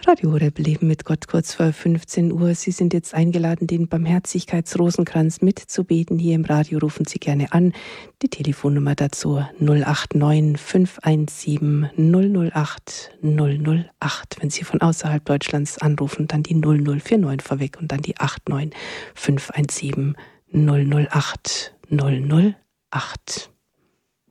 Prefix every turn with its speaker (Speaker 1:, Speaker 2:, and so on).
Speaker 1: Radio Horeb Leben mit Gott, kurz vor 15 Uhr. Sie sind jetzt eingeladen, den Barmherzigkeitsrosenkranz mitzubeten. Hier im Radio rufen Sie gerne an. Die Telefonnummer dazu 089 517 008 008. Wenn Sie von außerhalb Deutschlands anrufen, dann die 0049 vorweg und dann die 89 517 008 008.